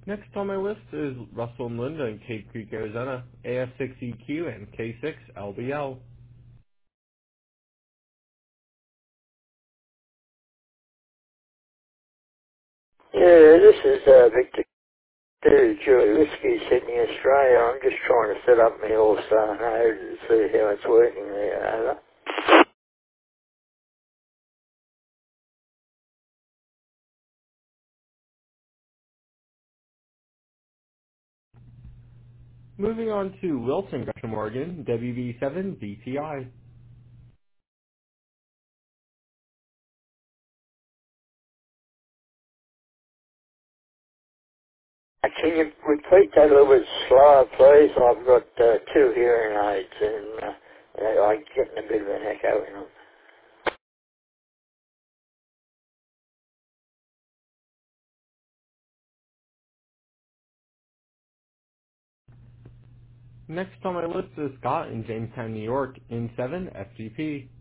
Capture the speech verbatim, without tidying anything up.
Next on my list is Russell and Linda in Cape Creek, Arizona, A F six E Q and K six L B L. Yeah, this is uh, Victor Two Julie Whiskey, Sydney, Australia. I'm just trying to set up my All Star node and see how it's working there. Over. Moving on to Wilson, Gresham, Oregon, W V seven B T I. Uh, Can you repeat that a little bit slower, please? I've got uh, two hearing aids and uh, uh, I'm getting a bit of an echo in them. Next on my list is Scott in Jamestown, New York, N seven F G P.